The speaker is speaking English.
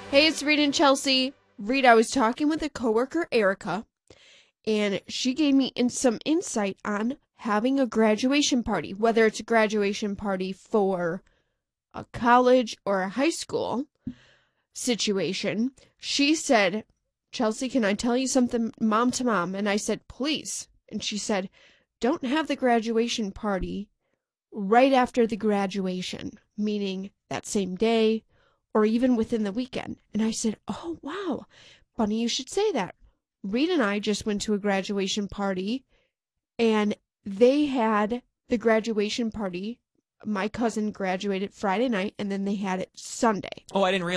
Hey, it's Reed and Chelsea. Reed, I was talking with a coworker, Erica, and she gave me some insight on having a graduation party, whether it's a graduation party for a college or a high school situation. She said, Chelsea, can I tell you something mom to mom? And I said, please. And she said, don't have the graduation party right after the graduation, meaning that same day or even within the weekend. And I said, oh, wow, funny you should say that. Reed and I just went to a graduation party, and they had the graduation party. My cousin graduated Friday night, and then they had it Sunday. Oh, I didn't realize